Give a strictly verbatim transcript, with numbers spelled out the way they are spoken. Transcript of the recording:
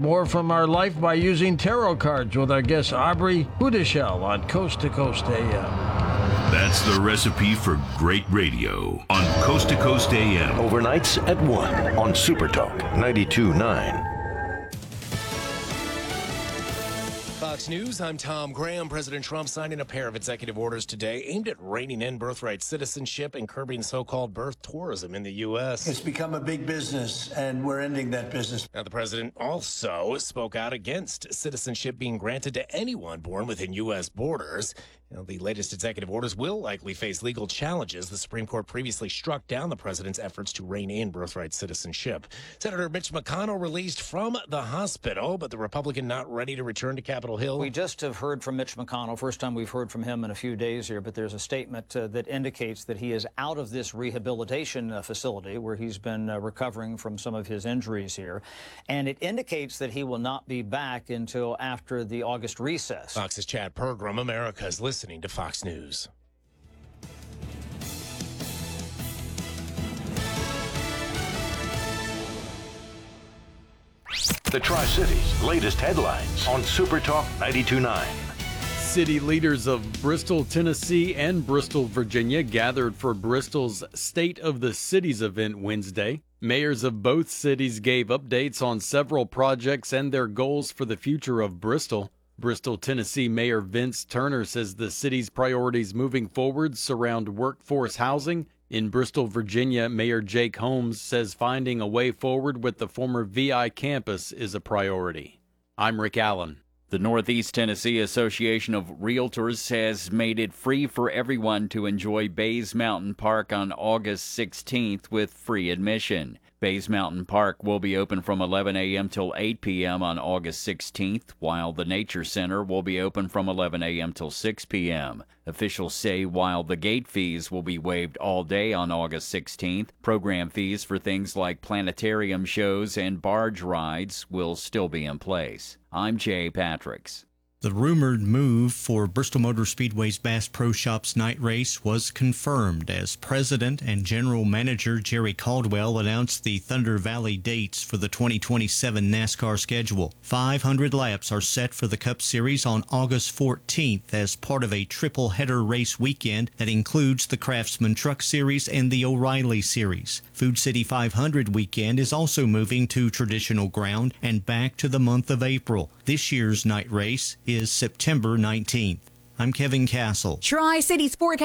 more from our life by using tarot cards with our guest Aubrey Hudeshell on Coast to Coast A M. That's the recipe for great radio on Coast to Coast A M. Overnights at one on Super Talk ninety-two point nine. Fox News, I'm Tom Graham. President Trump signing a pair of executive orders today aimed at reining in birthright citizenship and curbing so-called birth tourism in the U S. It's become a big business, and we're ending that business. Now, the president also spoke out against citizenship being granted to anyone born within U S borders. Now, the latest executive orders will likely face legal challenges. The Supreme Court previously struck down the president's efforts to rein in birthright citizenship. Senator Mitch McConnell released from the hospital, but the Republican not ready to return to Capitol Hill. We just have heard from Mitch McConnell. First time we've heard from him in a few days here, but there's a statement uh, that indicates that he is out of this rehabilitation uh, facility where he's been uh, recovering from some of his injuries here. And it indicates that he will not be back until after the August recess. Fox's Chad Pergram, America's listening to Fox News. The Tri-Cities' latest headlines on Super Talk ninety-two point nine. City leaders of Bristol, Tennessee and Bristol, Virginia gathered for Bristol's State of the Cities event Wednesday. Mayors of both cities gave updates on several projects and their goals for the future of Bristol. Bristol, Tennessee Mayor Vince Turner says the city's priorities moving forward surround workforce housing. In Bristol, Virginia, Mayor Jake Holmes says finding a way forward with the former V I campus is a priority. I'm Rick Allen. The Northeast Tennessee Association of Realtors has made it free for everyone to enjoy Bays Mountain Park on August sixteenth with free admission. Bays Mountain Park will be open from eleven a.m. till eight p.m. on August sixteenth, while the Nature Center will be open from eleven a.m. till six p.m. Officials say while the gate fees will be waived all day on August sixteenth, program fees for things like planetarium shows and barge rides will still be in place. I'm Jay Patricks. The rumored move for Bristol Motor Speedway's Bass Pro Shops night race was confirmed as President and General Manager Jerry Caldwell announced the Thunder Valley dates for the twenty twenty-seven NASCAR schedule. five hundred laps are set for the Cup Series on August fourteenth as part of a triple-header race weekend that includes the Craftsman Truck Series and the O'Reilly Series. Food City five hundred weekend is also moving to traditional ground and back to the month of April. This year's night race is September nineteenth. I'm Kevin Castle. Tri-City Sport